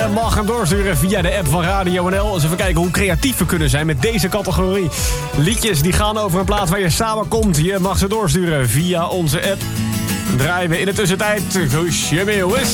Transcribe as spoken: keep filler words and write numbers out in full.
mag hem doorsturen via de app van Radio N L. Eens even kijken hoe creatief we kunnen zijn met deze categorie. Liedjes die gaan over een plaat waar je samenkomt. Je mag ze doorsturen via onze app. Draaien we in de tussentijd Guusje Meeuwis.